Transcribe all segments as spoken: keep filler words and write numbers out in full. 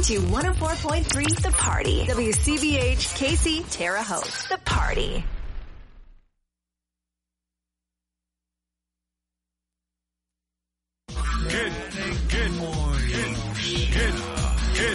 to one oh four point three The Party. W C B H K C Terre Haute. The Party. Good, good morning. Good, good.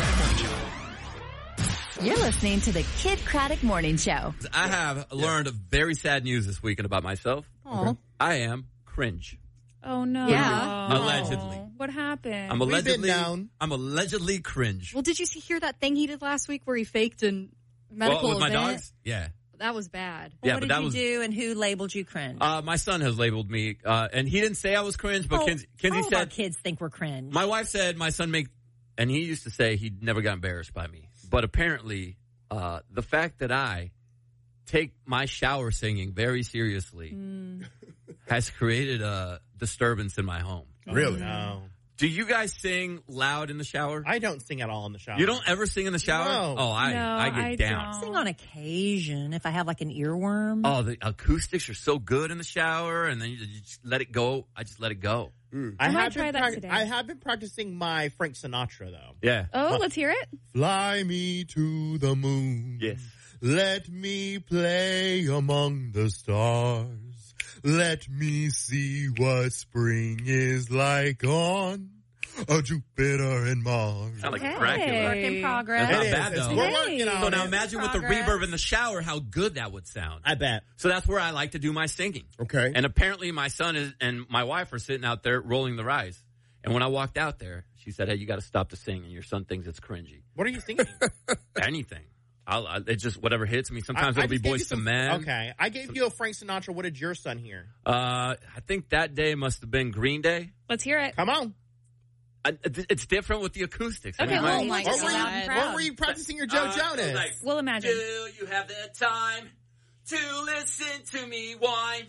You're listening to the Kid Craddock Morning Show. I have learned very sad news this weekend about myself. Oh. I am cringe. Oh, no. Yeah. Allegedly. What happened? I'm We've been allegedly, known. I'm allegedly cringe. Well, did you see, hear that thing he did last week where he faked a medical Well, with my event? dogs? Yeah. That was bad. Yeah, what but did that you was, do and who labeled you cringe? Uh, my son has labeled me, uh, and he didn't say I was cringe, but oh, Kenzie, Kenzie all of our said, kids think we're cringe. my wife said my son make, and he used to say he never got embarrassed by me. But apparently, uh, the fact that I take my shower singing very seriously Mm. has created a disturbance in my home. Really? No. Do you guys sing loud in the shower? I don't sing at all in the shower. You don't ever sing in the shower? No. Oh, I No, I get I down. don't. I sing on occasion if I have like an earworm. Oh, the acoustics are so good in the shower, and then you just let it go. I just let it go. I I might have try been that prac- today. I have been practicing my Frank Sinatra, though. Yeah. Oh, let's hear it. Fly me to the moon. Yes. Let me play among the stars. Let me see what spring is like on a Jupiter and Mars. Sound like Okay. Dracula. Work in progress. That's not It is. bad, It's- though. We're Hey. working on So now it. imagine with the Progress. reverb in the shower, how good that would sound. I bet. So that's where I like to do my singing. Okay. And apparently my son is, and my wife are sitting out there rolling the eyes. And when I walked out there, she said, hey, you got to stop the singing. Your son thinks it's cringy. What are you thinking? Anything. I'll, I, it's just whatever hits me. Sometimes I- I it'll be just gave you Boys to some- Men. Okay. I gave you a Frank Sinatra. What did your son hear? Uh, I think that day must have been Green Day. Let's hear it. Come on. I, it's different with the acoustics. I Okay, mean, well, my- my What were, God. you, what were you practicing your Joe Uh, Jonas? like, We'll imagine. Do you have the time to listen to me whine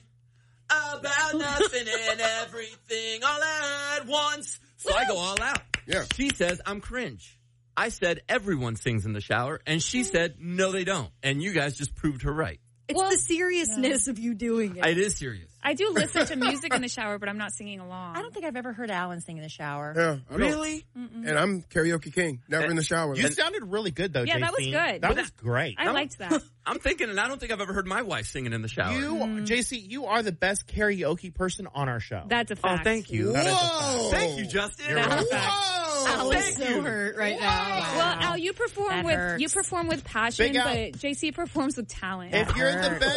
about nothing and everything all at once? So I go all out. Yeah. She says I'm cringe. I said everyone sings in the shower, and she said no, they don't. And you guys just proved her right. It's Well, the seriousness of you doing it. It is serious. I do listen to music in the shower, but I'm not singing along. I don't think I've ever heard Alan sing in the shower. Yeah, I don't. Really? And I'm karaoke king. Never in the shower. You sounded really good, though, Yeah, J C. that was good. That But was great. I liked that. I'm thinking, and I don't think I've ever heard my wife singing in the shower. You, J C, you are the best karaoke person on our show. That's a oh, fact. thank you. That is a Whoa. Thank you, Justin. That's a fact. Al is Thank so you. hurt right now. Well, Al, you perform That with hurts. you perform with passion, Big Al. but J C performs with talent. If you're the hurts. best,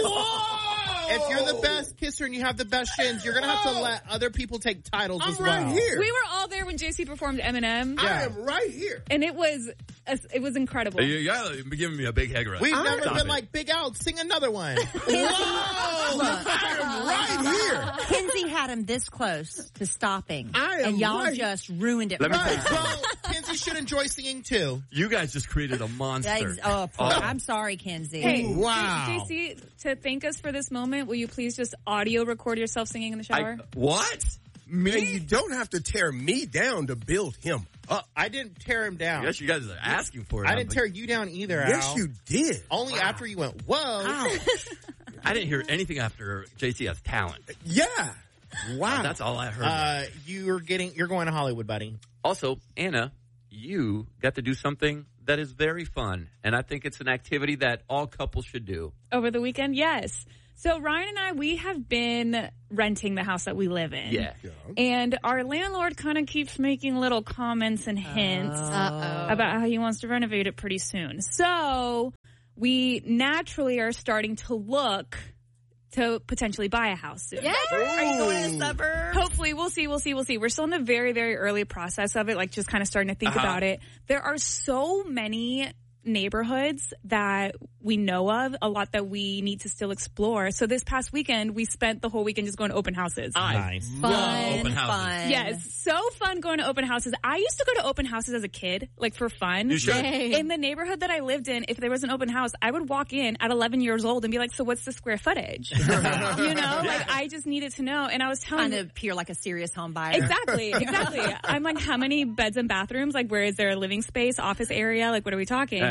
if you're the best kisser and you have the best shins, you're gonna have to let other people take titles I'm as well. right here. we were all there when J C performed Eminem, I am right here. and it was it was incredible. You gotta be giving me a big head rub. We've never Stop been it. like Big Al. Sing another one. Whoa! I am right here. Kenzie had him this close to stopping. I am and y'all right- just ruined it Let for me her. tell you Well, Kenzie should enjoy singing too. You guys just created a monster. Ex- oh, poor- Oh. I'm sorry, Kenzie. Hey, Wow. J C, to thank us for this moment, will you please just audio record yourself singing in the I, shower? what? Man, Me? you don't have to tear me down to build him up. I didn't tear him down. Yes, you guys are asking for it. I I'm didn't like, tear you down either, Yes, Al. you did. Only after you went, whoa. I didn't hear anything after J C has talent. Yeah. Wow. That's all I heard. Uh, you're getting, you're going to Hollywood, buddy. Also, Anna, you got to do something that is very fun, and I think it's an activity that all couples should do. Over the weekend, yes. So Ryan and I, we have been renting the house that we live in. Yeah. And our landlord kind of keeps making little comments and hints Uh-oh. about how he wants to renovate it pretty soon. So we naturally are starting to look to potentially buy a house soon. Yeah. Are you going to the suburbs? Hopefully, we'll see, we'll see, we'll see. We're still in the very, very early process of it, like just kind of starting to think Uh-huh. about it. There are so many neighborhoods that we know of, a lot that we need to still explore. So this past weekend, we spent the whole weekend just going to open houses. Nice. Fun, open houses. fun. Yes, so fun going to open houses. I used to go to open houses as a kid, like for fun. You should. In the neighborhood that I lived in, if there was an open house, I would walk in at eleven years old and be like, so what's the square footage? you know, like I just needed to know. And I was telling Kind of appear like a serious home buyer. Exactly, exactly. I'm like, how many beds and bathrooms? Like, where is there a living space, office area? Like, what are we talking? Yeah.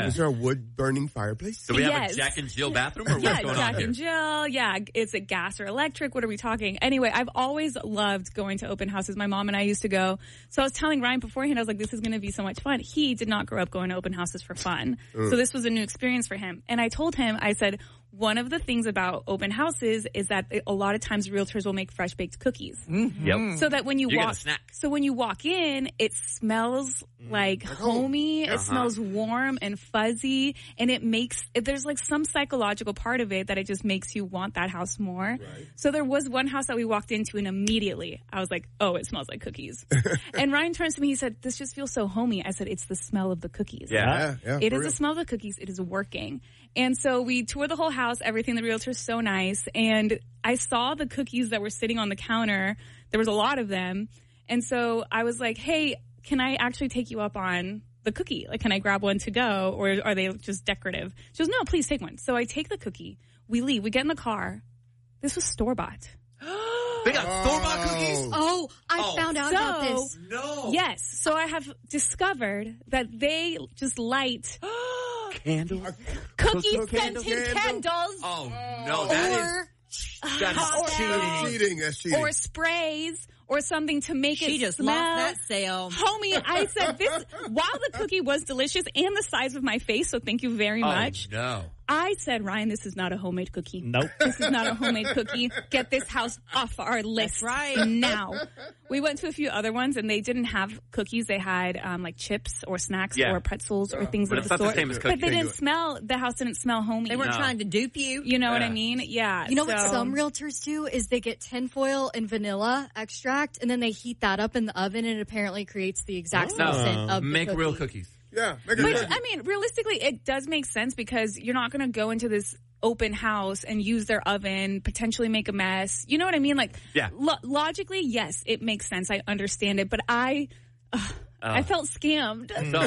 Yeah. Is there a wood-burning fireplace? Do we have Yes. a Jack and Jill bathroom, or Yeah, what's going Jack on here? and Jill. Yeah, is it gas or electric? What are we talking? Anyway, I've always loved going to open houses. My mom and I used to go. So I was telling Ryan beforehand, I was like, this is going to be so much fun. He did not grow up going to open houses for fun. So this was a new experience for him. And I told him, I said, one of the things about open houses is that a lot of times realtors will make fresh baked cookies. Yep. So that when you You get a walk, snack. so when you walk in, it smells like homey. It Uh-huh. smells warm and fuzzy, and it makes there's like some psychological part of it that it just makes you want that house more. So there was one house that we walked into, and immediately I was like, "Oh, it smells like cookies." And Ryan turns to me, he said, "This just feels so homey." I said, "It's the smell of the cookies." Yeah. Yeah, yeah. It for is real. the smell of the cookies. It is working. And so we toured the whole house, everything. The realtor's so nice. And I saw the cookies that were sitting on the counter. There was a lot of them. And so I was like, hey, can I actually take you up on the cookie? Like, can I grab one to go? Or are they just decorative? She goes, no, please take one. So I take the cookie. We leave. We get in the car. This was store-bought. They got store-bought cookies? Oh, I Oh. found out So- about this. No. Yes. So I have discovered that they just light Candles? cookie-scented candle? candles. Oh, no. That Or is, that is cheating. Cheating. That's cheating. or sprays or something to make She it just smell. lost that sale. Homie, I said this while the cookie was delicious and the size of my face, so thank you very Oh, much. no. I said, Ryan, this is not a homemade cookie. Nope. This is not a homemade cookie. Get this house off our list right. now. We went to a few other ones and they didn't have cookies. They had um, like chips or snacks Yeah. or pretzels or things But of it's the not the sort. same as but cookies. they Can't didn't do it. smell. The house didn't smell homey. They weren't No. trying to dupe you. You know what I Yeah. mean? Yeah. You know what so- some realtors do is they get tinfoil and vanilla extract, and then they heat that up in the oven, and it apparently creates the exact No. same scent of the Make real cookie. cookies. yeah. Make a Which, cookie. I mean, realistically, it does make sense because you're not going to go into this open house and use their oven, potentially make a mess. You know what I mean? Like, Yeah. lo- logically, yes, it makes sense. I understand it. But I, ugh, I felt scammed. So,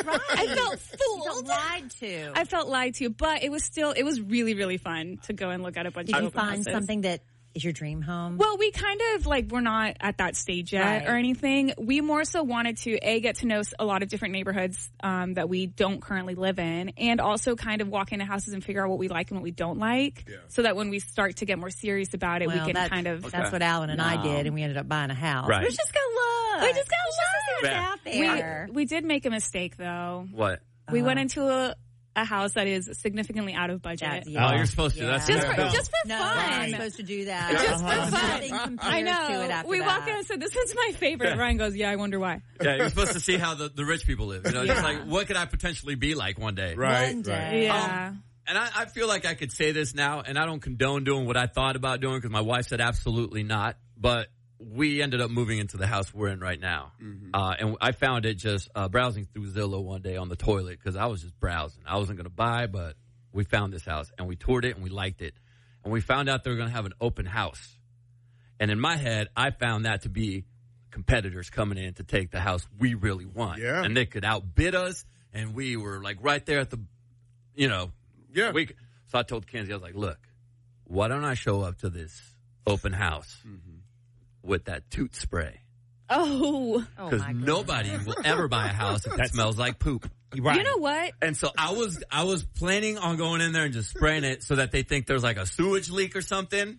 I felt You felt fooled. lied to. I felt lied to. But it was still, it was really, really fun to go and look at a bunch Did of you open find houses. something that is your dream home? Well, we kind of like we're not at that stage yet Right. or anything. We more so wanted to a get to know s- a lot of different neighborhoods um, that we don't currently live in, and also kind of walk into houses and figure out what we like and what we don't like, so that when we start to get more serious about it, well, we can that's, kind of. that's what Alan and I No. did, and we ended up buying a house. Right. Let's just go look. We just go Let's just see what's Yeah. out We, there. we did make a mistake though. what? We Uh-huh. went into a, a house that is significantly out of budget. That- yeah. Oh, you're supposed to. Yeah. That's Just fair. for, just for No, fun. we're not supposed to do that. Just for Uh-huh. fun. Nothing compares I know. to it after we that. walked in and said, "This is my favorite." Ryan goes, "Yeah, I wonder why." Yeah, you're supposed to see how the, the rich people live. You know, just Yeah. like, what could I potentially be like one day? Right. One right. day. Yeah. And I, I feel like I could say this now, and I don't condone doing what I thought about doing because my wife said absolutely not. But we ended up moving into the house we're in right now. Uh, and I found it just uh, browsing through Zillow one day on the toilet because I was just browsing. I wasn't going to buy, but we found this house and we toured it and we liked it. And we found out they were going to have an open house. And in my head, I found that to be competitors coming in to take the house we really want. Yeah. And they could outbid us. And we were like right there at the, you know, Yeah. we, so I told Kenzie, I was like, look, why don't I show up to this open house with that toot spray? Oh. Oh, Because my goodness. nobody will ever buy a house if it smells like poop. Right. You know what? And so I was I was planning on going in there and just spraying it so that they think there's like a sewage leak or something.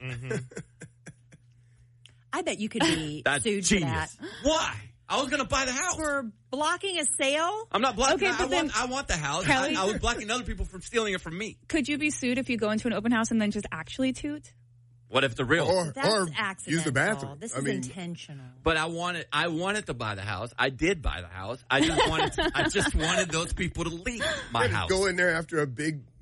I bet you could be That's sued genius. for that. Why? I was going to buy the house. For blocking a sale? I'm not blocking. Okay, I, but then- want, I want the house. Kelly- I, I was blocking other people from stealing it from me. Could you be sued if you go into an open house and then just actually toot? What if the real? Or, That's or accidental. use the bathroom. This I is mean, intentional. But I wanted I wanted to buy the house. I did buy the house. I just wanted to, I just wanted those people to leave my you house. go in there after a big